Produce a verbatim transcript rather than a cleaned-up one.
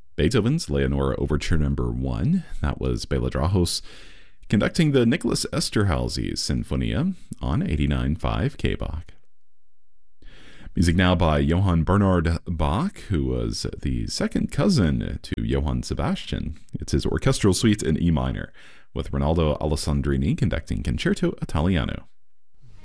Beethoven's Leonore Overture Number one, that was Bela Drahos, conducting the Nicholas Esterhazy Sinfonia on eighty-nine point five K-Bach. Music now by Johann Bernhard Bach, who was the second cousin to Johann Sebastian. It's his orchestral suite in E minor, with Rinaldo Alessandrini conducting Concerto Italiano.